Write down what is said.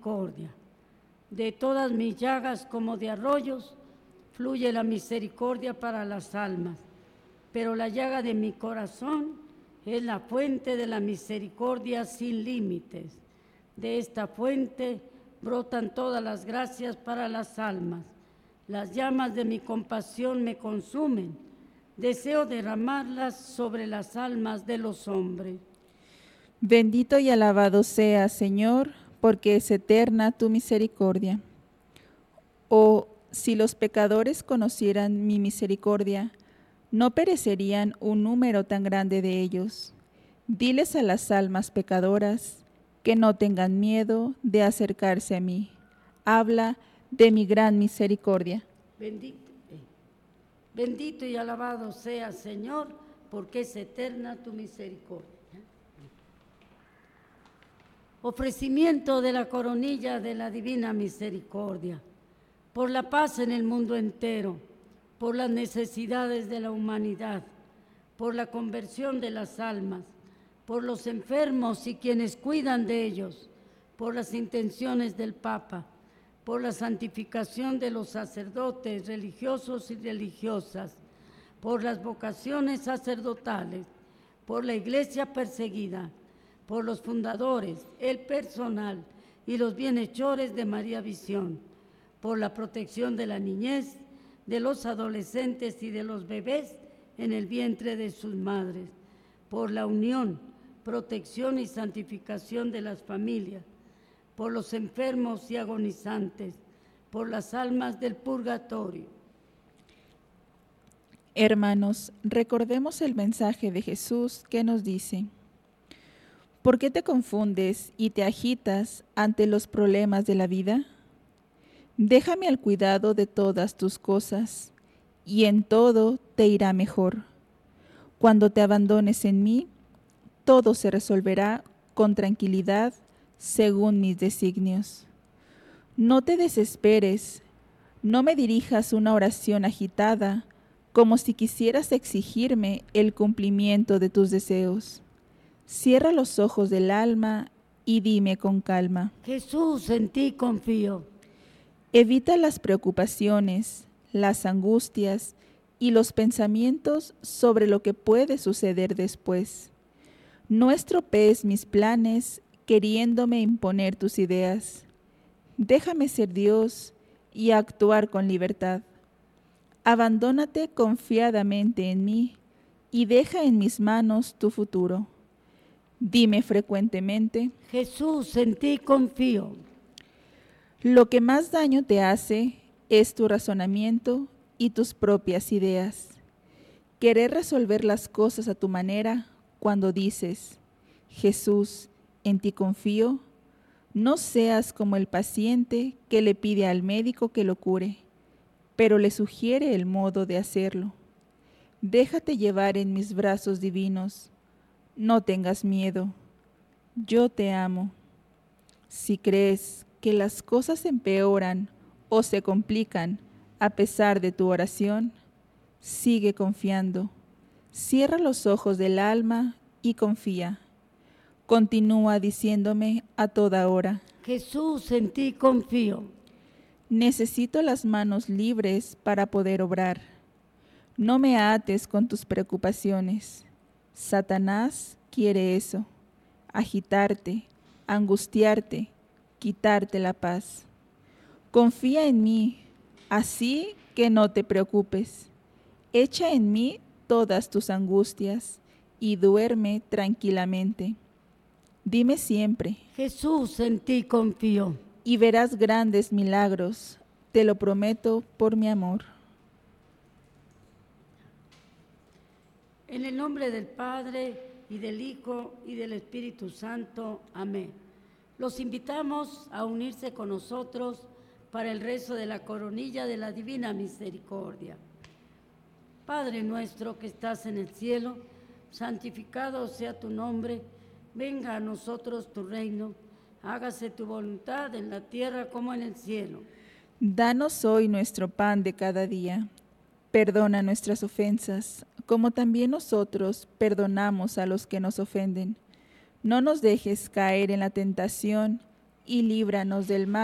misericordia. De todas mis llagas como de arroyos, fluye la misericordia para las almas. Pero la llaga de mi corazón es la fuente de la misericordia sin límites. De esta fuente brotan todas las gracias para las almas. Las llamas de mi compasión me consumen. Deseo derramarlas sobre las almas de los hombres. Bendito y alabado seas, Señor, porque es eterna tu misericordia. Oh, si los pecadores conocieran mi misericordia, no perecerían un número tan grande de ellos. Diles a las almas pecadoras que no tengan miedo de acercarse a mí. Habla de mi gran misericordia. Bendito y alabado seas, Señor, porque es eterna tu misericordia. Ofrecimiento de la coronilla de la divina misericordia, por la paz en el mundo entero, por las necesidades de la humanidad, por la conversión de las almas, por los enfermos y quienes cuidan de ellos, por las intenciones del Papa, por la santificación de los sacerdotes religiosos y religiosas, por las vocaciones sacerdotales, por la Iglesia perseguida, por los fundadores, el personal y los bienhechores de María Visión, por la protección de la niñez, de los adolescentes y de los bebés en el vientre de sus madres, por la unión, protección y santificación de las familias, por los enfermos y agonizantes, por las almas del purgatorio. Hermanos, recordemos el mensaje de Jesús que nos dice: ¿por qué te confundes y te agitas ante los problemas de la vida? Déjame al cuidado de todas tus cosas, y en todo te irá mejor. Cuando te abandones en mí, todo se resolverá con tranquilidad según mis designios. No te desesperes, no me dirijas una oración agitada, como si quisieras exigirme el cumplimiento de tus deseos. Cierra los ojos del alma y dime con calma: Jesús, en ti confío. Evita las preocupaciones, las angustias y los pensamientos sobre lo que puede suceder después. No estropees mis planes queriéndome imponer tus ideas. Déjame ser Dios y actuar con libertad. Abandónate confiadamente en mí y deja en mis manos tu futuro. Dime frecuentemente: Jesús, en ti confío. Lo que más daño te hace es tu razonamiento y tus propias ideas. Querer resolver las cosas a tu manera cuando dices: Jesús, en ti confío. No seas como el paciente que le pide al médico que lo cure, pero le sugiere el modo de hacerlo. Déjate llevar en mis brazos divinos. No tengas miedo. Yo te amo. Si crees que las cosas empeoran o se complican a pesar de tu oración, sigue confiando. Cierra los ojos del alma y confía. Continúa diciéndome a toda hora: Jesús, en ti confío. Necesito las manos libres para poder obrar. No me ates con tus preocupaciones. Satanás quiere eso: agitarte, angustiarte, quitarte la paz. Confía en mí, así que no te preocupes. Echa en mí todas tus angustias y duerme tranquilamente. Dime siempre: Jesús, en ti confío. Y verás grandes milagros, te lo prometo por mi amor. En el nombre del Padre, y del Hijo, y del Espíritu Santo. Amén. Los invitamos a unirse con nosotros para el rezo de la coronilla de la Divina Misericordia. Padre nuestro que estás en el cielo, santificado sea tu nombre. Venga a nosotros tu reino. Hágase tu voluntad en la tierra como en el cielo. Danos hoy nuestro pan de cada día. Perdona nuestras ofensas, como también nosotros perdonamos a los que nos ofenden. No nos dejes caer en la tentación y líbranos del mal.